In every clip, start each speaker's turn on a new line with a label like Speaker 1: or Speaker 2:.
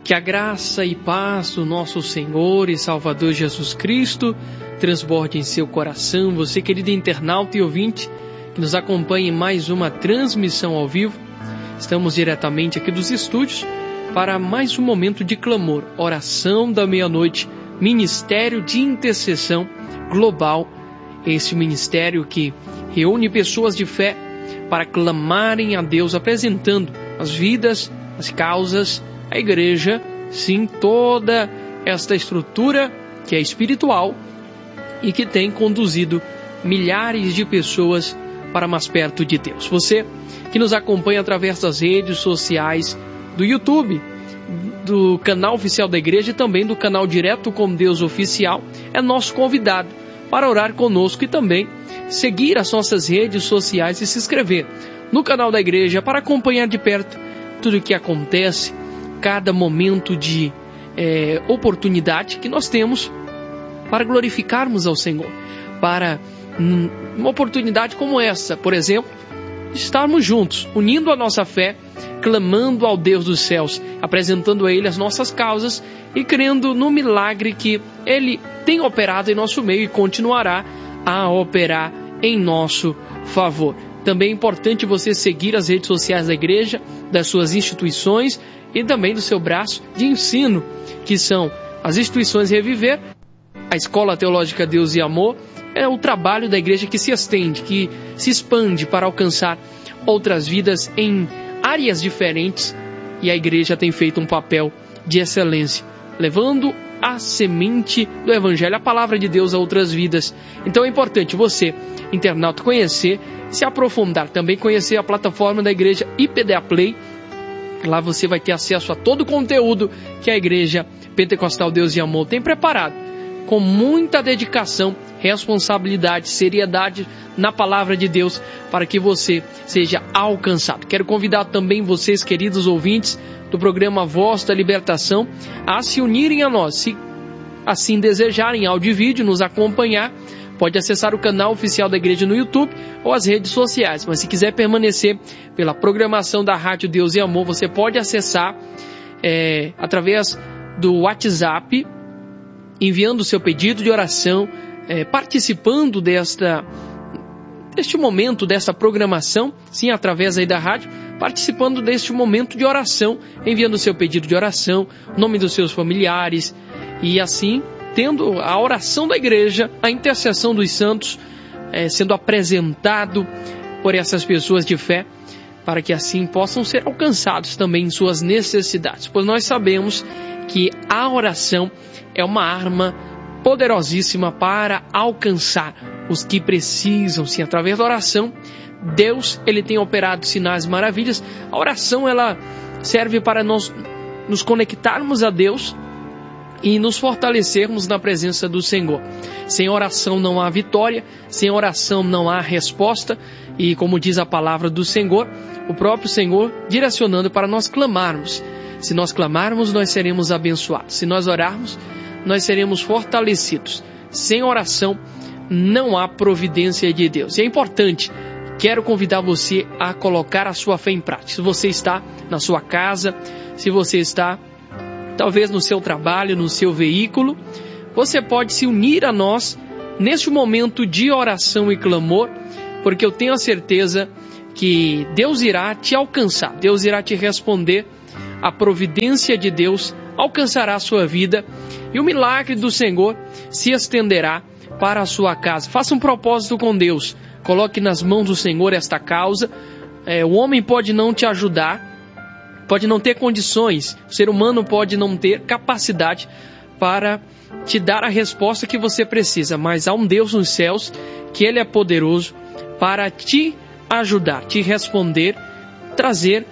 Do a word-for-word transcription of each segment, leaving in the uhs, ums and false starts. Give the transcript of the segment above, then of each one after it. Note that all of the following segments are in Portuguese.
Speaker 1: Que a graça e paz do nosso Senhor e Salvador Jesus Cristo transborde em seu coração. Você, querido internauta e ouvinte, que nos acompanha em mais uma transmissão ao vivo. Estamos diretamente aqui dos estúdios para mais um momento de clamor, oração da meia-noite, Ministério de Intercessão Global. Esse ministério que reúne pessoas de fé para clamarem a Deus, apresentando as vidas, as causas, a igreja, sim, toda esta estrutura que é espiritual e que tem conduzido milhares de pessoas para mais perto de Deus. Você que nos acompanha através das redes sociais, do YouTube, do canal oficial da igreja e também do canal Direto com Deus Oficial, é nosso convidado para orar conosco e também seguir as nossas redes sociais e se inscrever no canal da igreja para acompanhar de perto tudo o que acontece, cada momento de é, oportunidade que nós temos para glorificarmos ao Senhor, para hum, uma oportunidade como essa, por exemplo, estarmos juntos, unindo a nossa fé, clamando ao Deus dos céus, apresentando a Ele as nossas causas e crendo no milagre que Ele tem operado em nosso meio e continuará a operar em nosso favor. Também é importante você seguir as redes sociais da igreja, das suas instituições e também do seu braço de ensino, que são as instituições Reviver, a Escola Teológica Deus e Amor. É o trabalho da igreja que se estende, que se expande para alcançar outras vidas em áreas diferentes, e a igreja tem feito um papel de excelência, levando a semente do Evangelho, a palavra de Deus a outras vidas. Então é importante você, internauta, conhecer, se aprofundar, também conhecer a plataforma da igreja I P D A Play. Lá você vai ter acesso a todo o conteúdo que a igreja Pentecostal Deus e Amor tem preparado, com muita dedicação, responsabilidade, seriedade na palavra de Deus, para que você seja alcançado. Quero convidar também vocês, queridos ouvintes do programa Voz da Libertação, a se unirem a nós. Se assim desejarem, áudio e vídeo, nos acompanhar, pode acessar o canal oficial da igreja no YouTube ou as redes sociais. Mas se quiser permanecer pela programação da Rádio Deus e Amor, você pode acessar é, através do WhatsApp, enviando o seu pedido de oração, é, participando desta, deste momento, desta programação, sim, através aí da rádio, participando deste momento de oração, enviando o seu pedido de oração, o nome dos seus familiares, e assim, tendo a oração da igreja, a intercessão dos santos, é, sendo apresentado por essas pessoas de fé, para que assim possam ser alcançados também em suas necessidades, pois nós sabemos que a oração é uma arma poderosíssima para alcançar os que precisam, sim, através da oração. Deus, Ele tem operado sinais e maravilhas. A oração, ela serve para nós nos conectarmos a Deus e nos fortalecermos na presença do Senhor. Sem oração não há vitória, sem oração não há resposta, e como diz a palavra do Senhor, o próprio Senhor direcionando para nós clamarmos. Se nós clamarmos, nós seremos abençoados. Se nós orarmos, nós seremos fortalecidos. Sem oração, não há providência de Deus. E é importante, quero convidar você a colocar a sua fé em prática. Se você está na sua casa, se você está talvez no seu trabalho, no seu veículo, você pode se unir a nós neste momento de oração e clamor, porque eu tenho a certeza que Deus irá te alcançar, Deus irá te responder, a providência de Deus alcançará a sua vida e o milagre do Senhor se estenderá para a sua casa. Faça um propósito com Deus, coloque nas mãos do Senhor esta causa. É, o homem pode não te ajudar, pode não ter condições, o ser humano pode não ter capacidade para te dar a resposta que você precisa, mas há um Deus nos céus que Ele é poderoso para te ajudar, te responder, trazer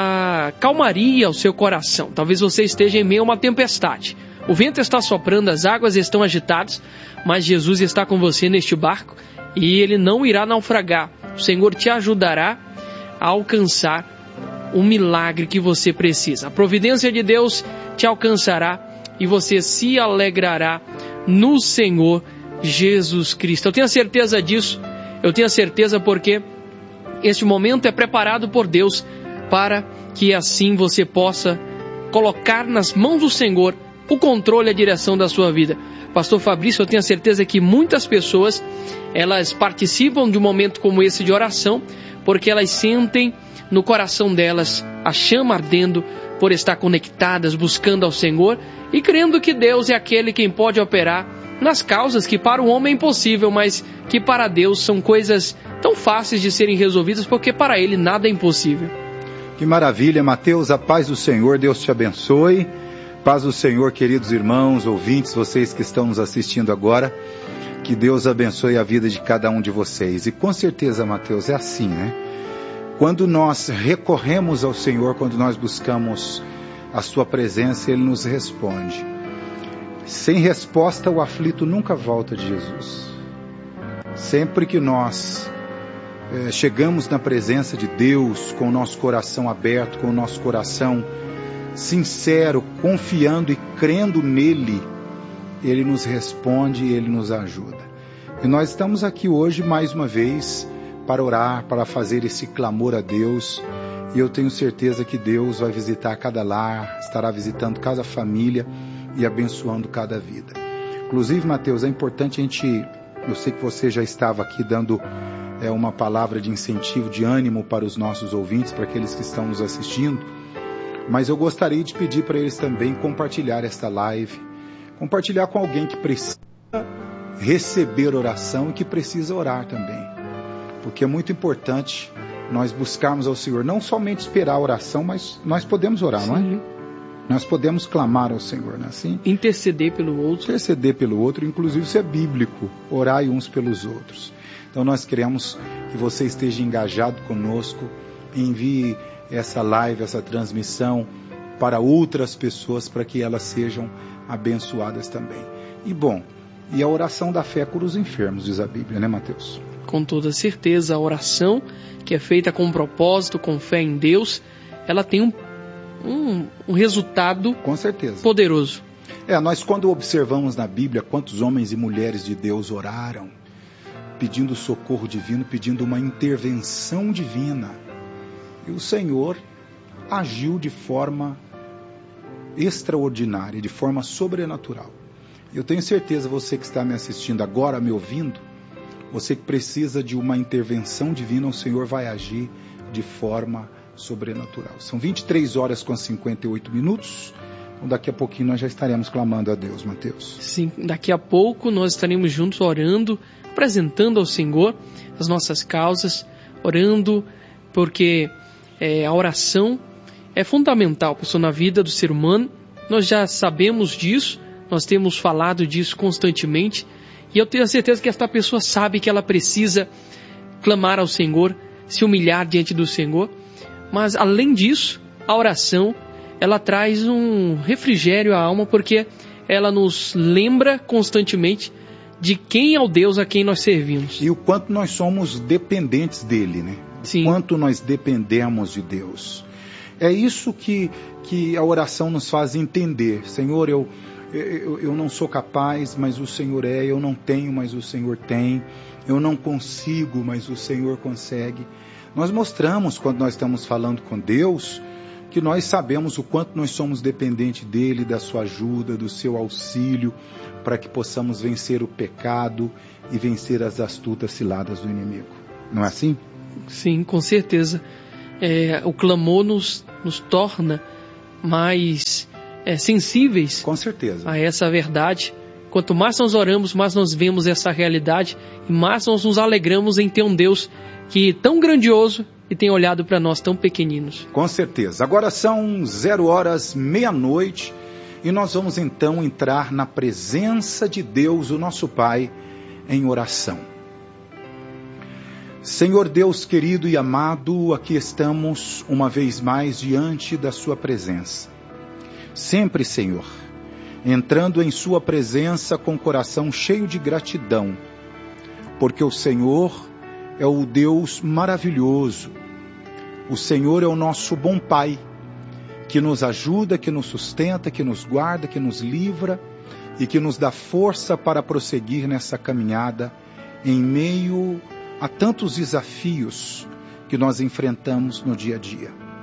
Speaker 1: a calmaria ao seu coração. Talvez você esteja em meio a uma tempestade, o vento está soprando, as águas estão agitadas, mas Jesus está com você neste barco e Ele não irá naufragar. O Senhor te ajudará a alcançar o milagre que você precisa. A providência de Deus te alcançará e você se alegrará no Senhor Jesus Cristo. Eu tenho certeza disso, eu tenho certeza porque este momento é preparado por Deus para que assim você possa colocar nas mãos do Senhor o controle e a direção da sua vida. Pastor Fabrício, eu tenho a certeza que muitas pessoas, elas participam de um momento como esse de oração, porque elas sentem no coração delas a chama ardendo por estar conectadas, buscando ao Senhor e crendo que Deus é aquele quem pode operar nas causas que para o homem é impossível, mas que para Deus são coisas tão fáceis de serem resolvidas, porque para Ele nada é impossível.
Speaker 2: Que maravilha, Mateus, a paz do Senhor, Deus te abençoe. Paz do Senhor, queridos irmãos, ouvintes, vocês que estão nos assistindo agora, que Deus abençoe a vida de cada um de vocês. E com certeza, Mateus, é assim, né? Quando nós recorremos ao Senhor, quando nós buscamos a sua presença, Ele nos responde. Sem resposta, o aflito nunca volta de Jesus. Sempre que nós eh, chegamos na presença de Deus, com o nosso coração aberto, com o nosso coração sincero, confiando e crendo nele, Ele nos responde e Ele nos ajuda. E nós estamos aqui hoje mais uma vez para orar, para fazer esse clamor a Deus, e eu tenho certeza que Deus vai visitar cada lar, estará visitando cada família e abençoando cada vida. Inclusive, Mateus, é importante a gente, eu sei que você já estava aqui dando é, uma palavra de incentivo, de ânimo para os nossos ouvintes, para aqueles que estão nos assistindo, mas eu gostaria de pedir para eles também compartilhar esta live, compartilhar com alguém que precisa receber oração e que precisa orar também. Porque é muito importante nós buscarmos ao Senhor, não somente esperar a oração, mas nós podemos orar, Sim. não é? Nós podemos clamar ao Senhor, não é assim?
Speaker 1: Interceder pelo outro.
Speaker 2: Interceder pelo outro, inclusive isso é bíblico, orai uns pelos outros. Então nós queremos que você esteja engajado conosco, envie essa live, essa transmissão para outras pessoas, para que elas sejam abençoadas também. E bom, e a oração da fé cura os enfermos, diz a Bíblia, né, Mateus?
Speaker 1: Com toda certeza, a oração que é feita com propósito, com fé em Deus, ela tem um, um, um resultado
Speaker 2: com certeza
Speaker 1: poderoso.
Speaker 2: É, nós quando observamos na Bíblia quantos homens e mulheres de Deus oraram, pedindo socorro divino, pedindo uma intervenção divina, e o Senhor agiu de forma extraordinária, de forma sobrenatural. Eu tenho certeza, você que está me assistindo agora, me ouvindo, você que precisa de uma intervenção divina, o Senhor vai agir de forma sobrenatural. São vinte e três horas com cinquenta e oito minutos. Então daqui a pouquinho nós já estaremos clamando a Deus, Mateus.
Speaker 1: Sim, daqui a pouco nós estaremos juntos orando, apresentando ao Senhor as nossas causas, orando, porque é, a oração é fundamental, pessoal, na vida do ser humano. Nós já sabemos disso, nós temos falado disso constantemente. E eu tenho a certeza que esta pessoa sabe que ela precisa clamar ao Senhor, se humilhar diante do Senhor. Mas, além disso, a oração, ela traz um refrigério à alma, porque ela nos lembra constantemente de quem é o Deus a quem nós servimos.
Speaker 2: E o quanto nós somos dependentes dele, né?
Speaker 1: Sim.
Speaker 2: O quanto nós dependemos de Deus. É isso que, que a oração nos faz entender. Senhor, eu... Eu, eu não sou capaz, mas o Senhor é. Eu não tenho, mas o Senhor tem. Eu não consigo, mas o Senhor consegue. Nós mostramos, quando nós estamos falando com Deus, que nós sabemos o quanto nós somos dependentes dEle, da sua ajuda, do seu auxílio, para que possamos vencer o pecado e vencer as astutas ciladas do inimigo. Não é assim?
Speaker 1: Sim, com certeza. É, o clamor nos, nos torna mais... É, sensíveis
Speaker 2: com certeza
Speaker 1: a essa verdade. Quanto mais nós oramos, mais nós vemos essa realidade e mais nós nos alegramos em ter um Deus que é tão grandioso e tem olhado para nós tão pequeninos.
Speaker 2: Com certeza. Agora são zero horas, meia-noite, e nós vamos então entrar na presença de Deus, o nosso Pai, em oração. Senhor Deus querido e amado, aqui estamos uma vez mais diante da sua presença. Sempre, Senhor, entrando em sua presença com o coração cheio de gratidão, porque o Senhor é o Deus maravilhoso, o Senhor é o nosso bom Pai, que nos ajuda, que nos sustenta, que nos guarda, que nos livra e que nos dá força para prosseguir nessa caminhada em meio a tantos desafios que nós enfrentamos no dia a dia.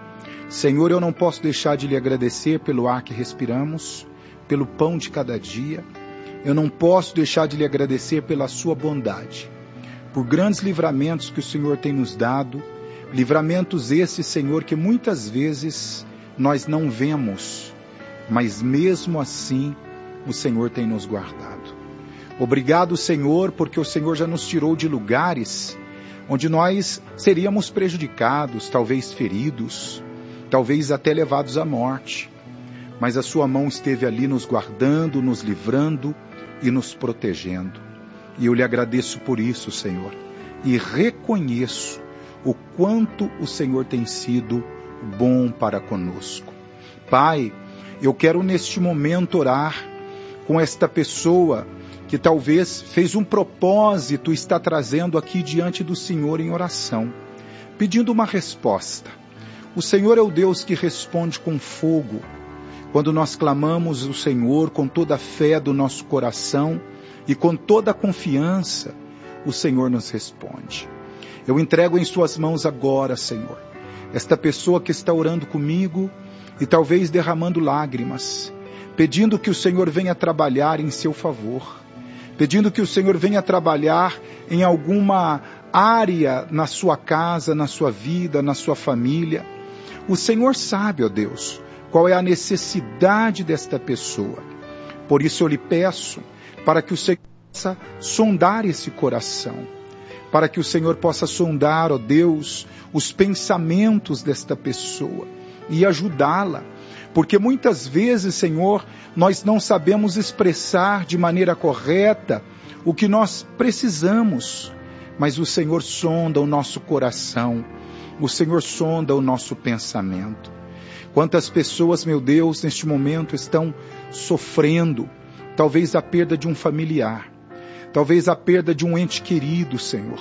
Speaker 2: Senhor, eu não posso deixar de lhe agradecer pelo ar que respiramos, pelo pão de cada dia. Eu não posso deixar de lhe agradecer pela sua bondade, por grandes livramentos que o Senhor tem nos dado, livramentos esses, Senhor, que muitas vezes nós não vemos, mas mesmo assim o Senhor tem nos guardado. Obrigado, Senhor, porque o Senhor já nos tirou de lugares onde nós seríamos prejudicados, talvez feridos, talvez até levados à morte. Mas a sua mão esteve ali nos guardando, nos livrando e nos protegendo. E eu lhe agradeço por isso, Senhor, e reconheço o quanto o Senhor tem sido bom para conosco. Pai, eu quero neste momento orar com esta pessoa que talvez fez um propósito e está trazendo aqui diante do Senhor em oração, pedindo uma resposta. O Senhor é o Deus que responde com fogo. Quando nós clamamos o Senhor com toda a fé do nosso coração e com toda a confiança, o Senhor nos responde. Eu entrego em suas mãos agora, Senhor, esta pessoa que está orando comigo e talvez derramando lágrimas, pedindo que o Senhor venha trabalhar em seu favor, pedindo que o Senhor venha trabalhar em alguma área na sua casa, na sua vida, na sua família. O Senhor sabe, ó Deus, qual é a necessidade desta pessoa. Por isso eu lhe peço para que o Senhor possa sondar esse coração, para que o Senhor possa sondar, ó Deus, os pensamentos desta pessoa e ajudá-la. Porque muitas vezes, Senhor, nós não sabemos expressar de maneira correta o que nós precisamos, mas o Senhor sonda o nosso coração, o Senhor sonda o nosso pensamento. Quantas pessoas, meu Deus, neste momento estão sofrendo, talvez a perda de um familiar, talvez a perda de um ente querido, Senhor.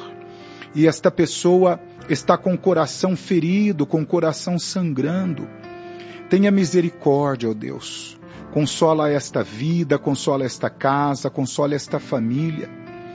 Speaker 2: E esta pessoa está com o coração ferido, com o coração sangrando. Tenha misericórdia, ó Deus. Consola esta vida, consola esta casa, consola esta família.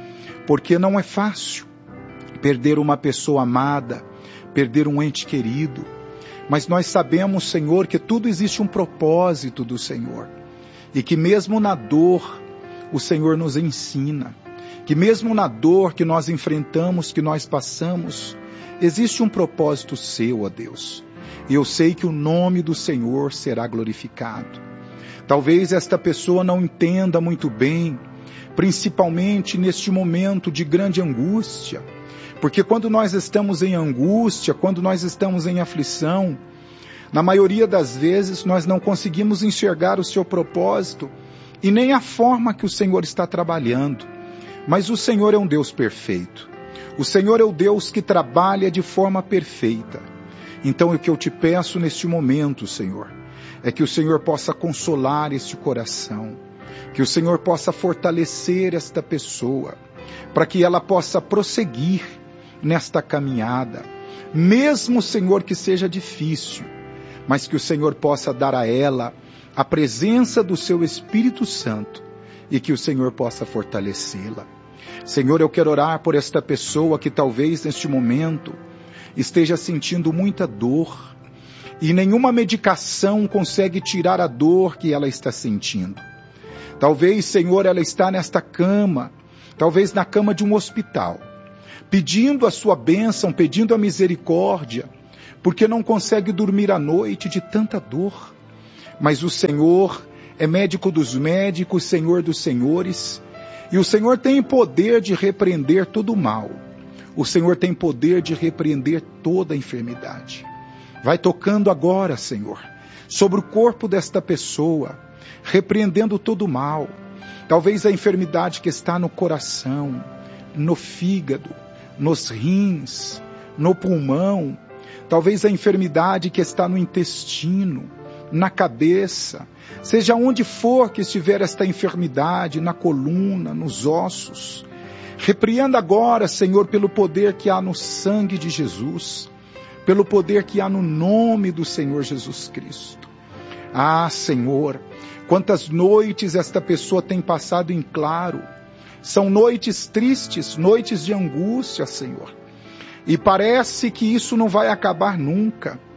Speaker 2: Porque não é fácil perder uma pessoa amada, perder um ente querido. Mas nós sabemos, Senhor, que tudo existe um propósito do Senhor. E que mesmo na dor, o Senhor nos ensina. Que mesmo na dor que nós enfrentamos, que nós passamos, existe um propósito seu, ó Deus. E eu sei que o nome do Senhor será glorificado. Talvez esta pessoa não entenda muito bem, principalmente neste momento de grande angústia. Porque quando nós estamos em angústia, quando nós estamos em aflição, na maioria das vezes nós não conseguimos enxergar o seu propósito e nem a forma que o Senhor está trabalhando. Mas o Senhor é um Deus perfeito. O Senhor é o Deus que trabalha de forma perfeita. Então o que eu te peço neste momento, Senhor, é que o Senhor possa consolar este coração, que o Senhor possa fortalecer esta pessoa, para que ela possa prosseguir nesta caminhada, mesmo, Senhor, que seja difícil, mas que o Senhor possa dar a ela a presença do seu Espírito Santo e que o Senhor possa fortalecê-la. Senhor, eu quero orar por esta pessoa que talvez neste momento esteja sentindo muita dor e nenhuma medicação consegue tirar a dor que ela está sentindo. Talvez, Senhor, ela está nesta cama, talvez na cama de um hospital, pedindo a sua bênção, pedindo a misericórdia, porque não consegue dormir à noite de tanta dor. Mas o Senhor é médico dos médicos, Senhor dos senhores, e o Senhor tem poder de repreender todo o mal. O Senhor tem poder de repreender toda a enfermidade. Vai tocando agora, Senhor, sobre o corpo desta pessoa, repreendendo todo o mal. Talvez a enfermidade que está no coração, no fígado, nos rins, no pulmão. Talvez a enfermidade que está no intestino, na cabeça. Seja onde for que estiver esta enfermidade, na coluna, nos ossos. Repreenda agora, Senhor, pelo poder que há no sangue de Jesus, pelo poder que há no nome do Senhor Jesus Cristo. Ah, Senhor, quantas noites esta pessoa tem passado em claro. São noites tristes, noites de angústia, Senhor. E parece que isso não vai acabar nunca.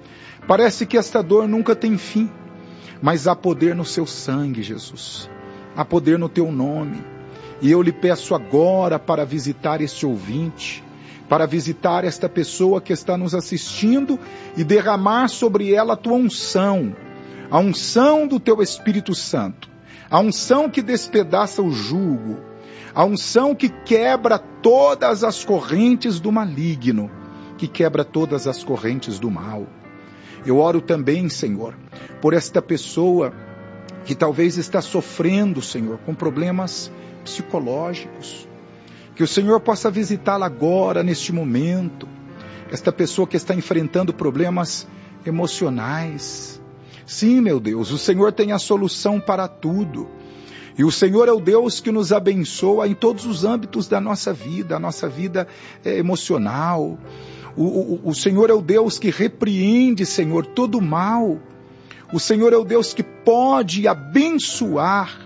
Speaker 2: Parece que esta dor nunca tem fim, mas há poder no seu sangue, Jesus. Há poder no teu nome. E eu lhe peço agora para visitar este ouvinte, para visitar esta pessoa que está nos assistindo e derramar sobre ela a tua unção, a unção do teu Espírito Santo, a unção que despedaça o jugo, a unção que quebra todas as correntes do maligno, que quebra todas as correntes do mal. Eu oro também, Senhor, por esta pessoa que talvez está sofrendo, Senhor, com problemas psicológicos. Que o Senhor possa visitá-la agora, neste momento. Esta pessoa que está enfrentando problemas emocionais. Sim, meu Deus, o Senhor tem a solução para tudo. E o Senhor é o Deus que nos abençoa em todos os âmbitos da nossa vida, a nossa vida é, emocional. O, o, o Senhor é o Deus que repreende, Senhor, todo o mal. O Senhor é o Deus que pode abençoar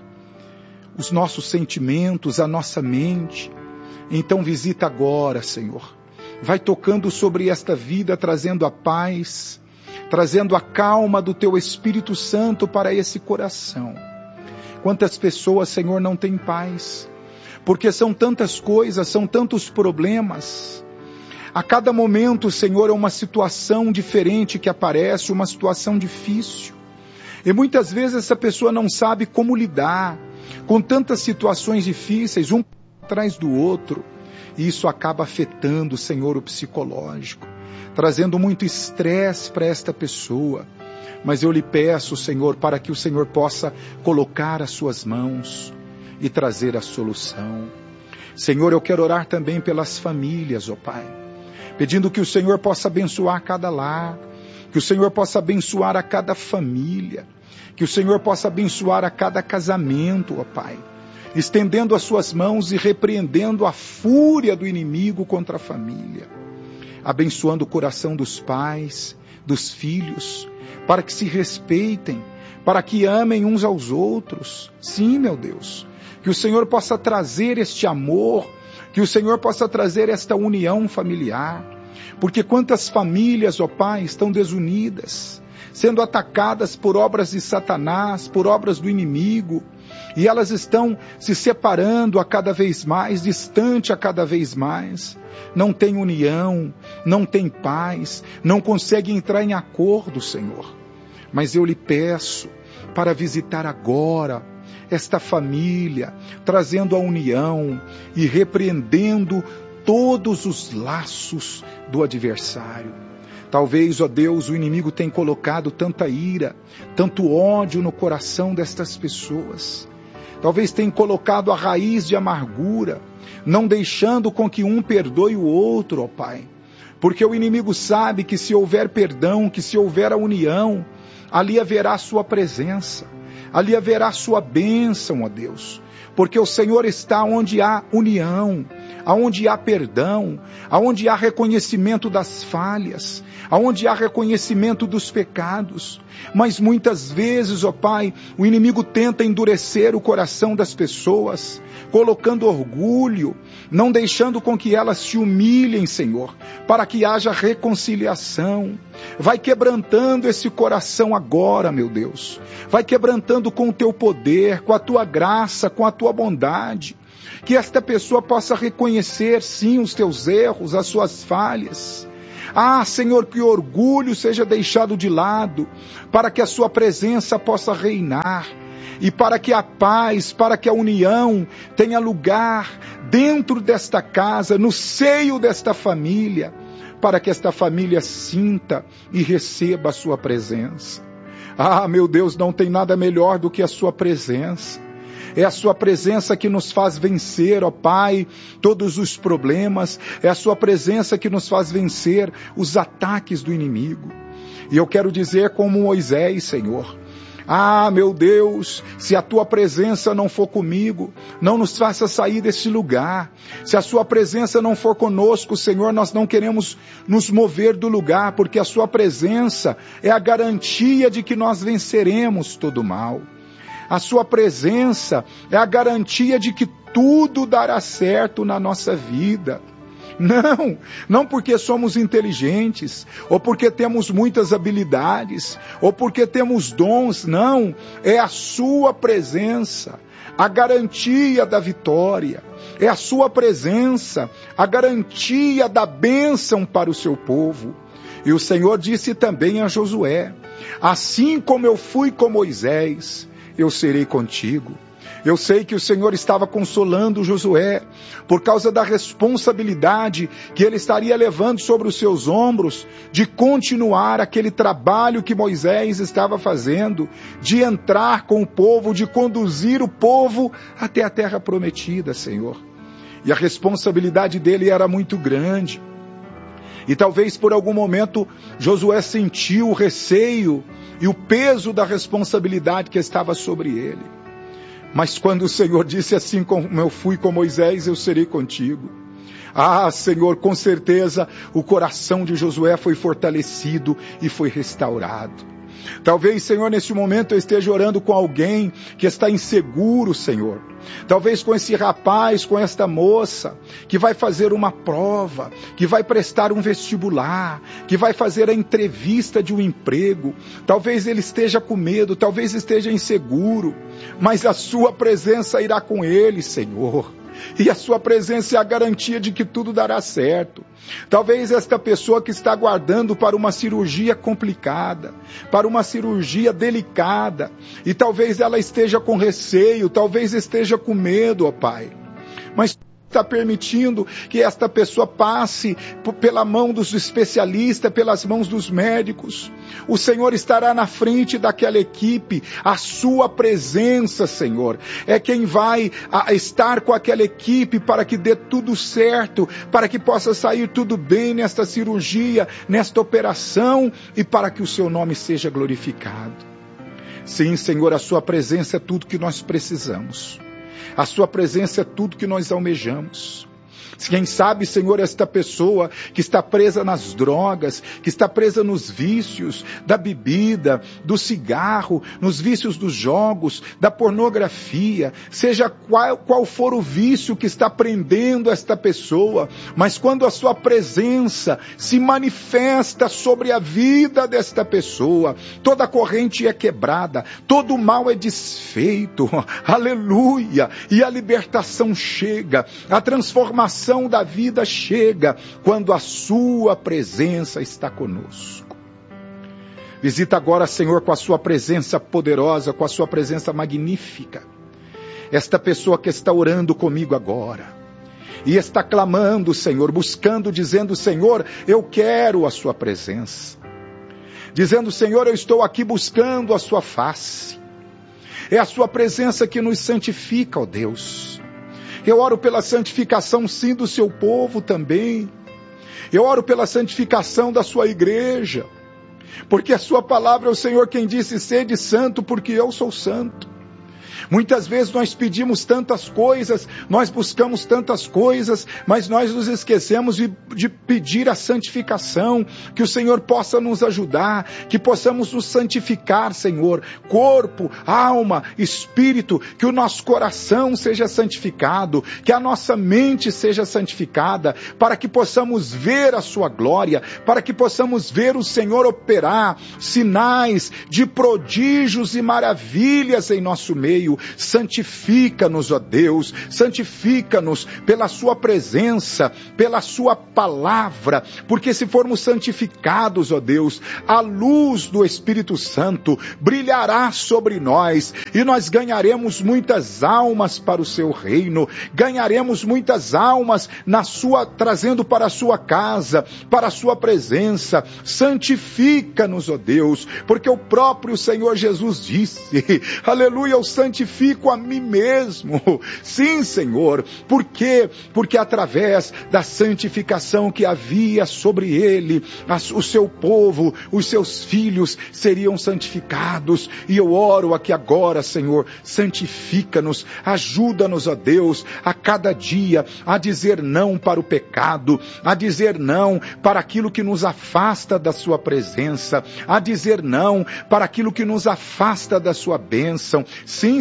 Speaker 2: os nossos sentimentos, a nossa mente. Então visita agora, Senhor. Vai tocando sobre esta vida, trazendo a paz, trazendo a calma do Teu Espírito Santo para esse coração. Quantas pessoas, Senhor, não têm paz? Porque são tantas coisas, são tantos problemas. A cada momento, Senhor, é uma situação diferente que aparece, uma situação difícil. E muitas vezes essa pessoa não sabe como lidar com tantas situações difíceis, um atrás do outro. E isso acaba afetando, Senhor, o psicológico, trazendo muito estresse para esta pessoa. Mas eu lhe peço, Senhor, para que o Senhor possa colocar as suas mãos e trazer a solução. Senhor, eu quero orar também pelas famílias, ó Pai, pedindo que o Senhor possa abençoar cada lar, que o Senhor possa abençoar a cada família, que o Senhor possa abençoar a cada casamento, ó Pai, estendendo as suas mãos e repreendendo a fúria do inimigo contra a família, abençoando o coração dos pais, dos filhos, para que se respeitem, para que amem uns aos outros. Sim, meu Deus, que o Senhor possa trazer este amor, que o Senhor possa trazer esta união familiar, porque quantas famílias, ó Pai, estão desunidas, sendo atacadas por obras de Satanás, por obras do inimigo, e elas estão se separando a cada vez mais, distante a cada vez mais, não tem união, não tem paz, não conseguem entrar em acordo, Senhor. Mas eu lhe peço para visitar agora esta família, trazendo a união e repreendendo todos os laços do adversário. Talvez, ó Deus, o inimigo tenha colocado tanta ira, tanto ódio no coração destas pessoas. Talvez tenha colocado a raiz de amargura, não deixando com que um perdoe o outro, ó Pai. Porque o inimigo sabe que se houver perdão, que se houver a união, ali haverá a sua presença, ali haverá a sua bênção, ó Deus. Porque o Senhor está onde há união, aonde há perdão, aonde há reconhecimento das falhas, aonde há reconhecimento dos pecados. Mas muitas vezes, ó Pai, o inimigo tenta endurecer o coração das pessoas, colocando orgulho, não deixando com que elas se humilhem, Senhor, para que haja reconciliação. Vai quebrantando esse coração agora, meu Deus. Vai quebrantando com o teu poder, com a tua graça, com a tua bondade. Que esta pessoa possa reconhecer, sim, os teus erros, as suas falhas. Ah, Senhor, que o orgulho seja deixado de lado, para que a sua presença possa reinar. E para que a paz, para que a união tenha lugar dentro desta casa, no seio desta família, para que esta família sinta e receba a sua presença. Ah, meu Deus, não tem nada melhor do que a sua presença. É a sua presença que nos faz vencer, ó Pai, todos os problemas. É a sua presença que nos faz vencer os ataques do inimigo. E eu quero dizer como Moisés, Senhor, ah, meu Deus, se a tua presença não for comigo, não nos faça sair deste lugar. Se a sua presença não for conosco, Senhor, nós não queremos nos mover do lugar, porque a sua presença é a garantia de que nós venceremos todo o mal. A sua presença é a garantia de que tudo dará certo na nossa vida. Não, não porque somos inteligentes, ou porque temos muitas habilidades, ou porque temos dons, não. É a sua presença, a garantia da vitória. É a sua presença, a garantia da bênção para o seu povo. E o Senhor disse também a Josué: assim como eu fui com Moisés, eu serei contigo. Eu sei que o Senhor estava consolando Josué por causa da responsabilidade que ele estaria levando sobre os seus ombros de continuar aquele trabalho que Moisés estava fazendo, de entrar com o povo, de conduzir o povo até a terra prometida, Senhor. E a responsabilidade dele era muito grande. E talvez por algum momento Josué sentiu o receio e o peso da responsabilidade que estava sobre ele. Mas quando o Senhor disse: assim como eu fui com Moisés, eu serei contigo. Ah, Senhor, com certeza o coração de Josué foi fortalecido e foi restaurado. Talvez, Senhor, nesse momento eu esteja orando com alguém que está inseguro, Senhor. Talvez com esse rapaz, com esta moça, que vai fazer uma prova, que vai prestar um vestibular, que vai fazer a entrevista de um emprego. Talvez ele esteja com medo, talvez esteja inseguro, mas a sua presença irá com ele, Senhor. E a sua presença é a garantia de que tudo dará certo. Talvez esta pessoa que está aguardando para uma cirurgia complicada, para uma cirurgia delicada, e talvez ela esteja com receio, talvez esteja com medo, ó Pai. Mas está permitindo que esta pessoa passe pela mão dos especialistas, pelas mãos dos médicos. O Senhor estará na frente daquela equipe. A sua presença, Senhor, é quem vai estar com aquela equipe para que dê tudo certo, para que possa sair tudo bem nesta cirurgia, nesta operação, e para que o seu nome seja glorificado. Sim, Senhor, a sua presença é tudo que nós precisamos. A sua presença é tudo que nós almejamos. Quem sabe, Senhor, esta pessoa que está presa nas drogas, que está presa nos vícios da bebida, do cigarro, nos vícios dos jogos, da pornografia, seja qual, qual for o vício que está prendendo esta pessoa, mas quando a sua presença se manifesta sobre a vida desta pessoa, toda corrente é quebrada, todo mal é desfeito, aleluia, e a libertação chega, a transformação da vida chega quando a sua presença está conosco. Visita agora, Senhor, com a sua presença poderosa, com a sua presença magnífica, esta pessoa que está orando comigo agora, e está clamando, Senhor, buscando, dizendo: Senhor, eu quero a sua presença, dizendo: Senhor, eu estou aqui buscando a sua face. É a sua presença que nos santifica, ó Deus. Eu oro pela santificação, sim, do seu povo também. Eu oro pela santificação da sua igreja. Porque a sua palavra é o Senhor quem disse: sede santo, porque eu sou santo. Muitas vezes nós pedimos tantas coisas, nós buscamos tantas coisas, mas nós nos esquecemos de, de pedir a santificação, que o Senhor possa nos ajudar, que possamos nos santificar, Senhor, corpo, alma, espírito, que o nosso coração seja santificado, que a nossa mente seja santificada, para que possamos ver a sua glória, para que possamos ver o Senhor operar sinais de prodígios e maravilhas em nosso meio. Santifica-nos, ó Deus, santifica-nos pela sua presença, pela sua palavra, porque se formos santificados, ó Deus, a luz do Espírito Santo brilhará sobre nós, e nós ganharemos muitas almas para o seu reino, ganharemos muitas almas na sua, trazendo para a sua casa, para a sua presença. Santifica-nos, ó Deus, porque o próprio Senhor Jesus disse, aleluia, eu santifico a mim mesmo. Sim, Senhor. Por quê? Porque através da santificação que havia sobre ele, o seu povo, os seus filhos seriam santificados. E eu oro aqui agora, Senhor, santifica-nos, ajuda-nos, ó Deus, a cada dia a dizer não para o pecado, a dizer não para aquilo que nos afasta da sua presença, a dizer não para aquilo que nos afasta da sua bênção. Sim,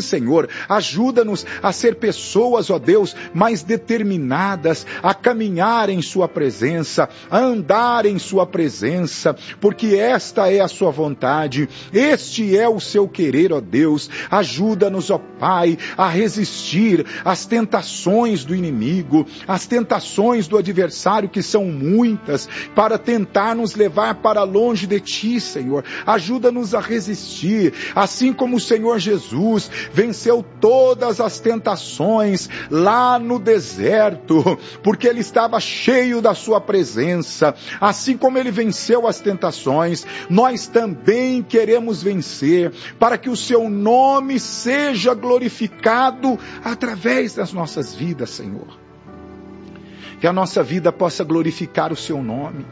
Speaker 2: Senhor, ajuda-nos a ser pessoas, ó Deus, mais determinadas a caminhar em sua presença, a andar em sua presença, porque esta é a sua vontade, este é o seu querer, ó Deus. Ajuda-nos, ó Pai, a resistir às tentações do inimigo, às tentações do adversário, que são muitas, para tentar nos levar para longe de Ti, Senhor. Ajuda-nos a resistir, assim como o Senhor Jesus venceu todas as tentações lá no deserto, porque Ele estava cheio da sua presença. Assim como Ele venceu as tentações, nós também queremos vencer, para que o Seu nome seja glorificado através das nossas vidas, Senhor. Que a nossa vida possa glorificar o Seu nome.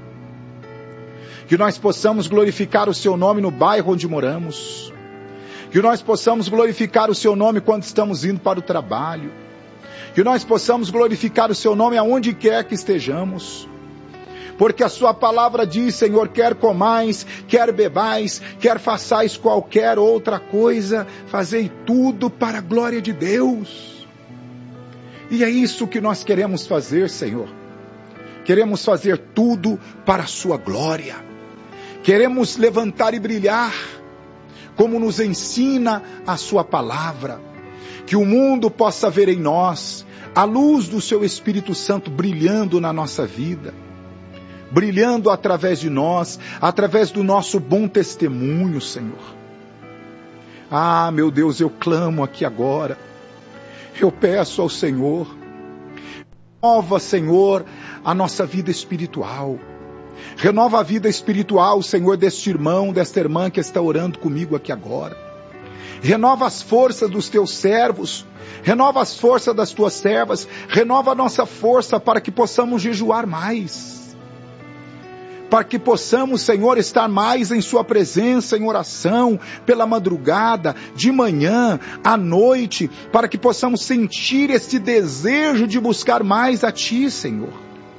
Speaker 2: Que nós possamos glorificar o Seu nome no bairro onde moramos. Que nós possamos glorificar o Seu nome quando estamos indo para o trabalho. Que nós possamos glorificar o Seu nome aonde quer que estejamos. Porque a Sua palavra diz, Senhor, quer comais, quer bebais, quer façais qualquer outra coisa, fazei tudo para a glória de Deus. E é isso que nós queremos fazer, Senhor. Queremos fazer tudo para a Sua glória. Queremos levantar e brilhar, como nos ensina a Sua palavra. Que o mundo possa ver em nós a luz do Seu Espírito Santo brilhando na nossa vida. Brilhando através de nós, através do nosso bom testemunho, Senhor. Ah, meu Deus, eu clamo aqui agora. Eu peço ao Senhor, renova, Senhor, a nossa vida espiritual. Renova a vida espiritual, Senhor, deste irmão, desta irmã que está orando comigo aqui agora. Renova as forças dos Teus servos, renova as forças das Tuas servas, renova a nossa força para que possamos jejuar mais. Para que possamos, Senhor, estar mais em Sua presença, em oração, pela madrugada, de manhã, à noite, para que possamos sentir esse desejo de buscar mais a Ti, Senhor.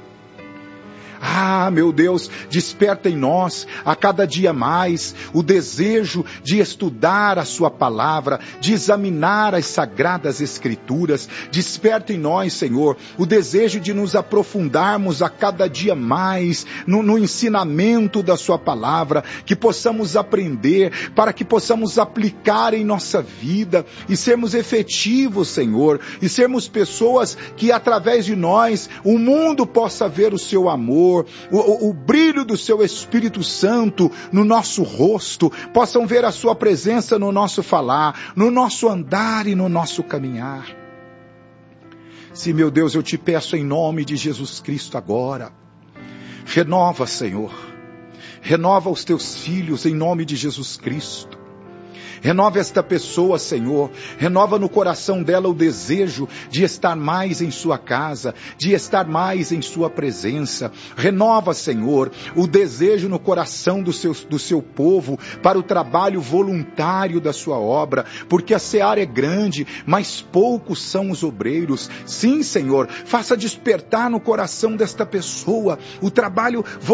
Speaker 2: Ah, meu Deus, desperta em nós, a cada dia mais, o desejo de estudar a Sua palavra, de examinar as sagradas Escrituras. Desperta em nós, Senhor, o desejo de nos aprofundarmos a cada dia mais no, no ensinamento da Sua palavra, que possamos aprender, para que possamos aplicar em nossa vida e sermos efetivos, Senhor, e sermos pessoas que através de nós o mundo possa ver o Seu amor, O, o, o brilho do Seu Espírito Santo no nosso rosto, possam ver a Sua presença no nosso falar, no nosso andar e no nosso caminhar. Sim, meu Deus, eu te peço em nome de Jesus Cristo agora, renova, Senhor, renova os Teus filhos em nome de Jesus Cristo. Renova esta pessoa, Senhor, renova no coração dela o desejo de estar mais em Sua casa, de estar mais em Sua presença. Renova, Senhor, o desejo no coração do seu, do seu povo para o trabalho voluntário da Sua obra, porque a seara é grande, mas poucos são os obreiros. Sim, Senhor, faça despertar no coração desta pessoa o trabalho voluntário